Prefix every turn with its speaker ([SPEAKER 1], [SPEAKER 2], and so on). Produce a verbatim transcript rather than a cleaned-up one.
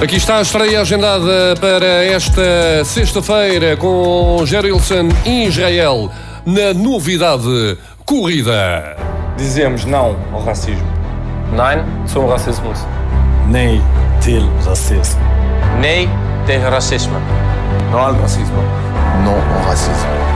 [SPEAKER 1] Aqui está a estreia agendada para esta sexta-feira com Gerilson e Israel na novidade Corrida.
[SPEAKER 2] Dizemos não ao racismo.
[SPEAKER 3] Nein zum Rassismus.
[SPEAKER 4] Nee til racismo.
[SPEAKER 3] Nee tegen racisme.
[SPEAKER 5] Não ao racismo.
[SPEAKER 6] Não ao racismo.